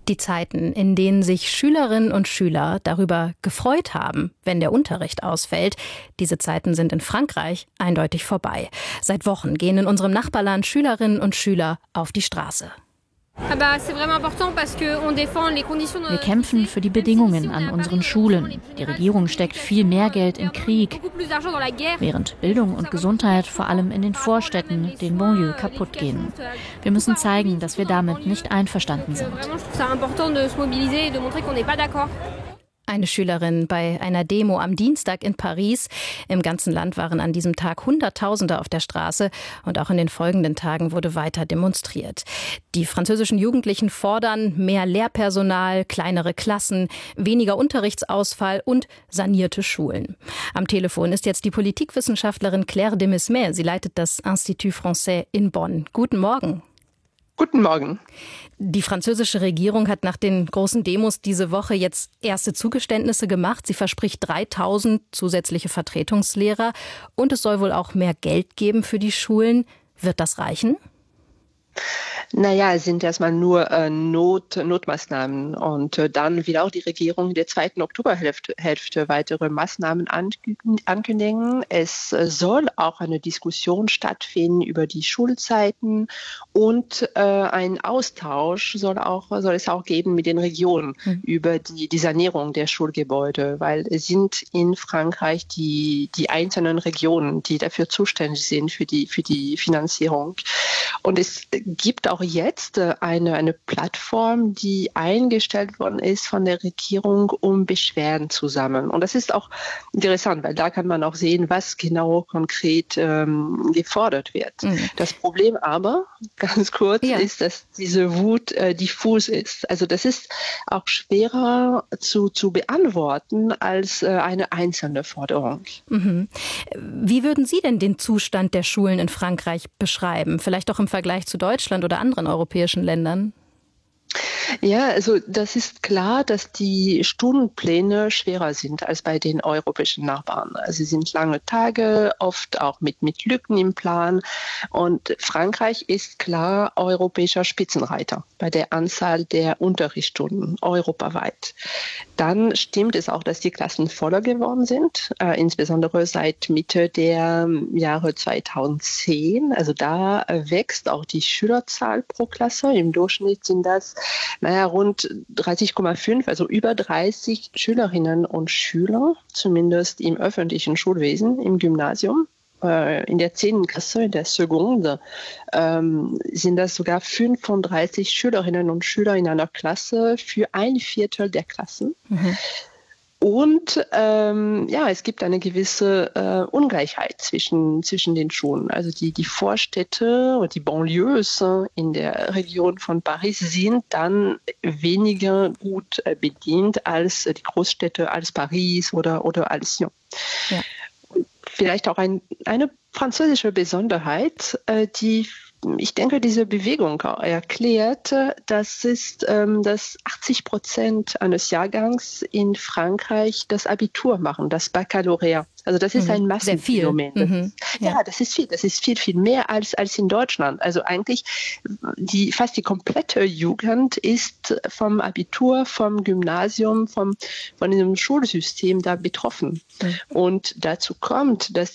Die Zeiten, in denen sich Schülerinnen und Schüler darüber gefreut haben, wenn der Unterricht ausfällt, diese Zeiten sind in Frankreich eindeutig vorbei. Seit Wochen gehen in unserem Nachbarland Schülerinnen und Schüler auf die Straße. Wir kämpfen für die Bedingungen an unseren Schulen. Die Regierung steckt viel mehr Geld in Krieg, während Bildung und Gesundheit vor allem in den Vorstädten, den Banlieues, kaputt gehen. Wir müssen zeigen, dass wir damit nicht einverstanden sind. Eine Schülerin bei einer Demo am Dienstag in Paris. Im ganzen Land waren an diesem Tag Hunderttausende auf der Straße und auch in den folgenden Tagen wurde weiter demonstriert. Die französischen Jugendlichen fordern mehr Lehrpersonal, kleinere Klassen, weniger Unterrichtsausfall und sanierte Schulen. Am Telefon ist jetzt die Politikwissenschaftlerin Claire Demesme. Sie leitet das Institut Français in Bonn. Guten Morgen. Guten Morgen. Die französische Regierung hat nach den großen Demos diese Woche jetzt erste Zugeständnisse gemacht. Sie verspricht 3.000 zusätzliche Vertretungslehrer und es soll wohl auch mehr Geld geben für die Schulen. Wird das reichen? Naja, es sind erstmal nur Notmaßnahmen und dann will auch die Regierung in der zweiten Oktoberhälfte weitere Maßnahmen ankündigen. Es soll auch eine Diskussion stattfinden über die Schulzeiten und ein Austausch soll es auch geben mit den Regionen über die Sanierung der Schulgebäude, weil es sind in Frankreich die einzelnen Regionen, die dafür zuständig sind für die Finanzierung. Und es gibt auch jetzt eine Plattform, die eingestellt worden ist von der Regierung, um Beschwerden zu sammeln. Und das ist auch interessant, weil da kann man auch sehen, was genau konkret gefordert wird. Das Problem aber, ganz kurz, ist, dass diese Wut diffus ist. Also das ist auch schwerer zu beantworten als eine einzelne Forderung. Wie würden Sie denn den Zustand der Schulen in Frankreich beschreiben? Vielleicht auch im Vergleich zu Deutschland oder anderen europäischen Ländern? Ja, also das ist klar, dass die Stundenpläne schwerer sind als bei den europäischen Nachbarn. Also sie sind lange Tage, oft auch mit Lücken im Plan. Und Frankreich ist klar europäischer Spitzenreiter bei der Anzahl der Unterrichtsstunden europaweit. Dann stimmt es auch, dass die Klassen voller geworden sind, insbesondere seit Mitte der Jahre 2010. Also da wächst auch die Schülerzahl pro Klasse. Im Durchschnitt sind das rund 30,5, also über 30 Schülerinnen und Schüler, zumindest im öffentlichen Schulwesen, im Gymnasium. In der 10. Klasse, in der Seconde, sind das sogar 35 Schülerinnen und Schüler in einer Klasse für 1/4 der Klassen. Und es gibt eine gewisse Ungleichheit zwischen den Schulen. Also die Vorstädte oder die Banlieues in der Region von Paris sind dann weniger gut bedient als die Großstädte, als Paris oder als Lyon. Ja. Vielleicht auch eine französische Besonderheit, die ich denke, diese Bewegung erklärt, dass 80% eines Jahrgangs in Frankreich das Abitur machen, das Baccalaureat. Also das ist ein Massenphänomen. Das ist viel. Das ist viel, viel mehr als in Deutschland. Also eigentlich fast die komplette Jugend ist vom Abitur, vom Gymnasium, von diesem Schulsystem da betroffen. Und dazu kommt, dass